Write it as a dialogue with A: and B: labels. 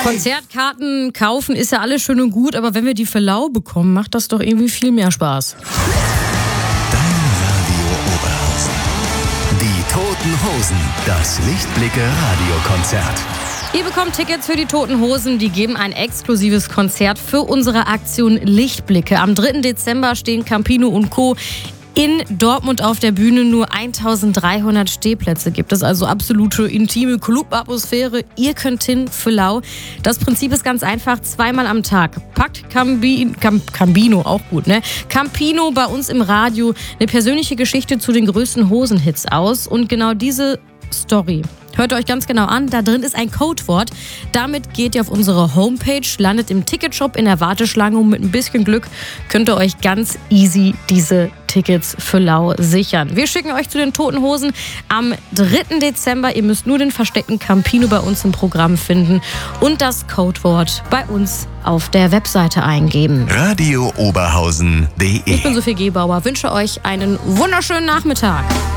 A: Konzertkarten kaufen ist ja alles schön und gut, aber wenn wir die für lau bekommen, macht das doch irgendwie viel mehr Spaß.
B: Dein Radio Oberhausen. Die Toten Hosen. Das Lichtblicke-Radiokonzert.
A: Ihr bekommt Tickets für die Toten Hosen. Die geben ein exklusives Konzert für unsere Aktion Lichtblicke. Am 3. Dezember stehen Campino und Co. in Dortmund auf der Bühne. Nur 1300 Stehplätze gibt es, also absolute intime Club-Atmosphäre. Ihr könnt hin für lau. Das Prinzip ist ganz einfach, 2-mal am Tag packt Campino, auch gut, ne? Campino bei uns im Radio eine persönliche Geschichte zu den größten Hosenhits aus. Und genau diese Story hört euch ganz genau an. Da drin ist ein Codewort. Damit geht ihr auf unsere Homepage, landet im Ticketshop in der Warteschlange und mit ein bisschen Glück könnt ihr euch ganz easy diese Tickets für lau sichern. Wir schicken euch zu den Toten Hosen am 3. Dezember. Ihr müsst nur den versteckten Campino bei uns im Programm finden und das Codewort bei uns auf der Webseite eingeben.
B: RadioOberhausen.de.
A: Ich bin Sophie Gebauer, wünsche euch einen wunderschönen Nachmittag.